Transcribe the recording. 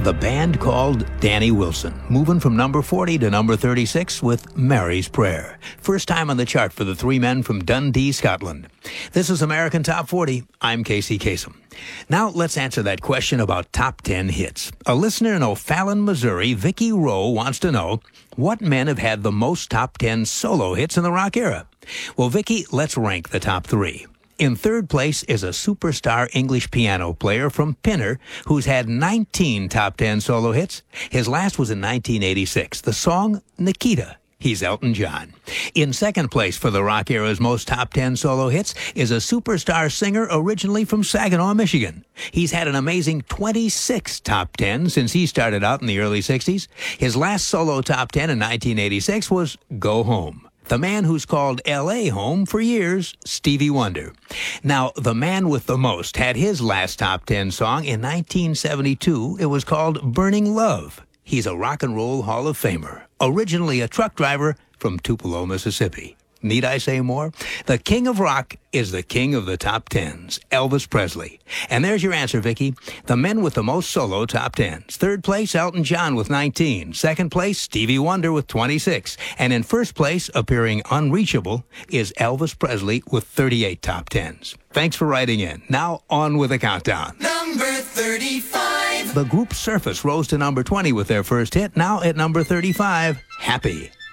The band called Danny Wilson, moving from number 40 to number 36 with Mary's Prayer. First time on the chart for the three men from Dundee, Scotland. This is American Top 40. I'm Casey Kasem. Now let's answer that question about top 10 hits. A listener in O'Fallon, Missouri, Vicky Rowe, wants to know what men have had the most top 10 solo hits in the rock era. Well, Vicky, let's rank the top three. In third place is a superstar English piano player from Pinner who's had 19 top 10 solo hits. His last was in 1986. The song, Nikita. He's Elton John. In second place for the rock era's most top 10 solo hits is a superstar singer originally from Saginaw, Michigan. He's had an amazing 26 top 10 since he started out in the early 60s. His last solo top 10 in 1986 was Go Home. The man who's called L.A. home for years, Stevie Wonder. Now, the man with the most had his last top 10 song in 1972. It was called Burning Love. He's a rock and roll Hall of Famer, originally a truck driver from Tupelo, Mississippi. Need I say more? The king of rock is the king of the top 10s, Elvis Presley. And there's your answer, Vicky. The men with the most solo top 10s. Third place, Elton John with 19. Second place, Stevie Wonder with 26. And in first place, appearing unreachable, is Elvis Presley with 38 top 10s. Thanks for writing in. Now, on with the countdown. Number 35. The group Surface rose to number 20 with their first hit. Now at number 35, Happy.